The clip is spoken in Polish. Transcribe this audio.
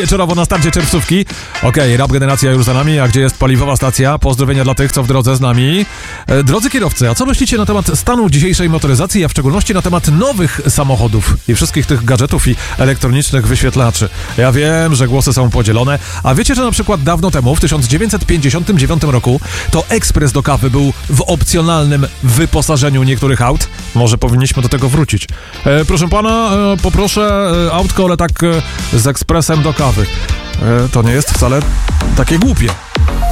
Wieczorowo na starcie czerwcówki. Okej, rap generacja już za nami, a gdzie jest paliwowa stacja? Pozdrowienia dla tych, co w drodze z nami. Drodzy kierowcy, a co myślicie na temat stanu dzisiejszej motoryzacji, a w szczególności na temat nowych samochodów i wszystkich tych gadżetów i elektronicznych wyświetlaczy? Ja wiem, że głosy są podzielone, a wiecie, że na przykład dawno temu, w 1959 roku, to ekspres do kawy był w opcjonalnym wyposażeniu niektórych aut? Może powinniśmy do tego wrócić. Proszę pana, poproszę autko, ale tak z ekspresem do kawy. To nie jest wcale takie głupie.